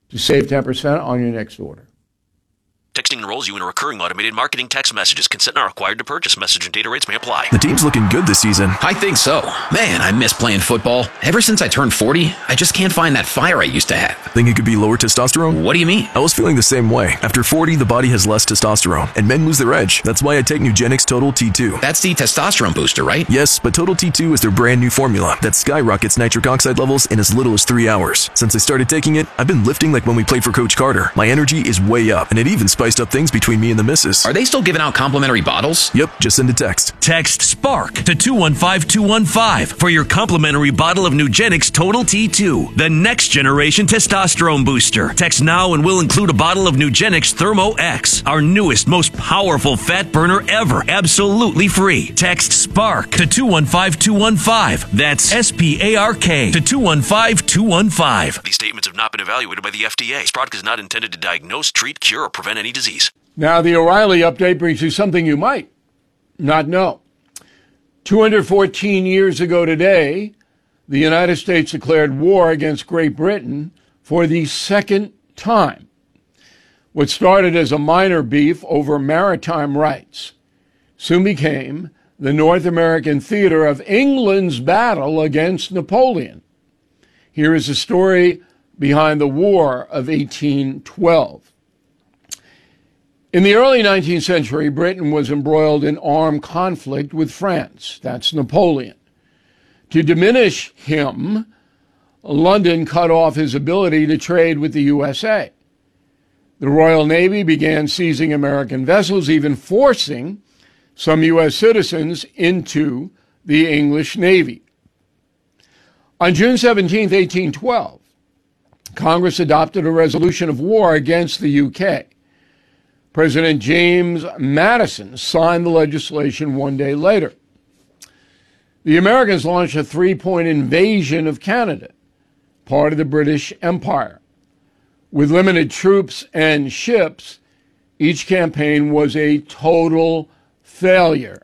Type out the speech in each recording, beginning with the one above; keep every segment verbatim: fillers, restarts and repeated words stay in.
to save ten percent on your next order. Texting enrolls you in a recurring automated marketing text messages. Consent not required to purchase. Message and data rates may apply. The team's looking good this season. I think so. Man, I miss playing football. Ever since I turned forty, I just can't find that fire I used to have. Think it could be lower testosterone? What do you mean? I was feeling the same way. After forty, the body has less testosterone, and men lose their edge. That's why I take Nugenix Total T two. That's the testosterone booster, right? Yes, but Total T two is their brand new formula that skyrockets nitric oxide levels in as little as three hours. Since I started taking it, I've been lifting like when we played for Coach Carter. My energy is way up, and it even spiced up things between me and the missus. Are they still giving out complimentary bottles? Yep, just send a text. Text SPARK to two one five two one five for your complimentary bottle of Nugenix Total T two, the next generation testosterone booster. Text now and we'll include a bottle of Nugenix Thermo X, our newest, most powerful fat burner ever, absolutely free. Text SPARK to two one five two one five. That's S P A R K to two one five two one five. These statements have not been evaluated by the F D A. This product is not intended to diagnose, treat, cure, or prevent any disease. Now, the O'Reilly update brings you something you might not know. two hundred fourteen years ago today, the United States declared war against Great Britain for the second time. What started as a minor beef over maritime rights soon became the North American theater of England's battle against Napoleon. Here is the story behind the War of eighteen twelve. In the early nineteenth century, Britain was embroiled in armed conflict with France. That's Napoleon. To diminish him, London cut off his ability to trade with the U S A. The Royal Navy began seizing American vessels, even forcing some U S citizens into the English Navy. On June seventeenth, eighteen twelve, Congress adopted a resolution of war against the U K. President James Madison signed the legislation one day later. The Americans launched a three-point invasion of Canada, part of the British Empire. With limited troops and ships, each campaign was a total failure.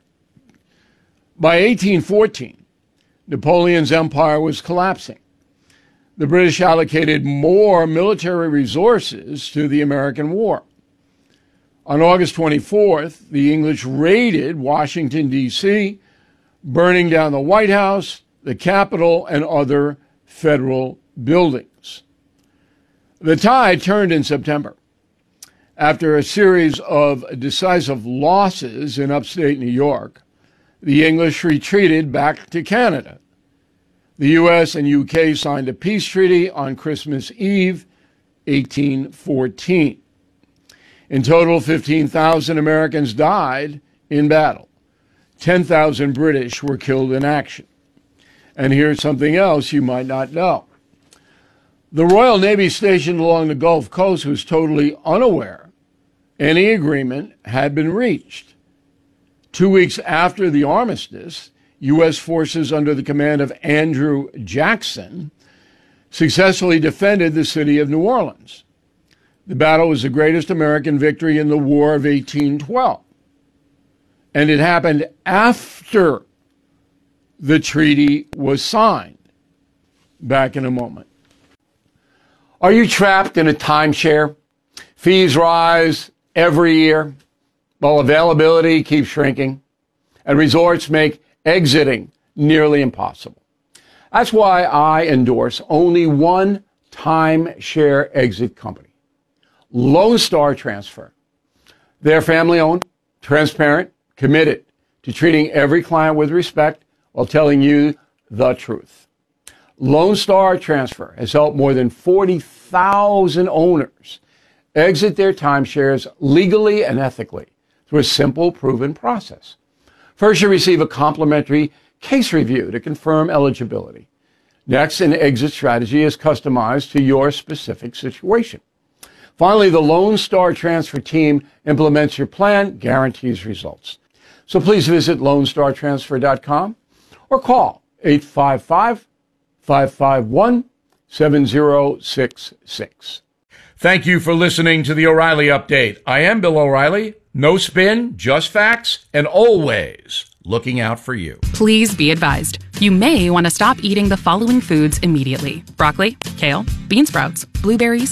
By eighteen fourteen, Napoleon's empire was collapsing. The British allocated more military resources to the American war. On August twenty-fourth, the English raided Washington, D C, burning down the White House, the Capitol, and other federal buildings. The tide turned in September. After a series of decisive losses in upstate New York, the English retreated back to Canada. The U S and U K signed a peace treaty on Christmas Eve, eighteen fourteen. In total, fifteen thousand Americans died in battle. ten thousand British were killed in action. And here's something else you might not know. The Royal Navy stationed along the Gulf Coast was totally unaware any agreement had been reached. Two weeks after the armistice, U S forces under the command of Andrew Jackson successfully defended the city of New Orleans. The battle was the greatest American victory in the War of eighteen twelve. And it happened after the treaty was signed. Back in a moment. Are you trapped in a timeshare? Fees rise every year, while availability keeps shrinking, and resorts make exiting nearly impossible. That's why I endorse only one timeshare exit company. Lone Star Transfer. They're family-owned, transparent, committed to treating every client with respect while telling you the truth. Lone Star Transfer has helped more than forty thousand owners exit their timeshares legally and ethically through a simple, proven process. First, you receive a complimentary case review to confirm eligibility. Next, an exit strategy is customized to your specific situation. Finally, the Lone Star Transfer team implements your plan, guarantees results. So please visit lone star transfer dot com or call eight five five, five five one, seven zero six six. Thank you for listening to the O'Reilly Update. I am Bill O'Reilly. No spin, just facts, and always looking out for you. Please be advised. You may want to stop eating the following foods immediately: broccoli, kale, bean sprouts, blueberries,